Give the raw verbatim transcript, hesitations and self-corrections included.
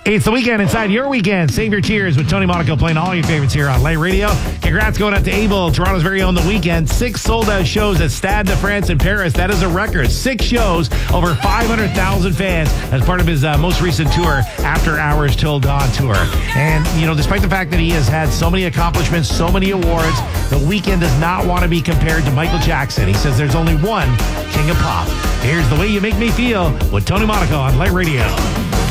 It's the weekend inside your weekend. Save your tears with Tony Monaco playing all your favorites here on Light Radio. Congrats going out to Abel, Toronto's very own The Weekend. Six sold-out shows at Stade de France in Paris. That is a record. Six shows, over five hundred thousand fans as part of his uh, most recent tour, After Hours Till Dawn tour. And, you know, despite the fact that he has had so many accomplishments, so many awards, The Weekend does not want to be compared to Michael Jackson. He says there's only one King of Pop. Here's The Way You Make Me Feel with Tony Monaco on Light Radio.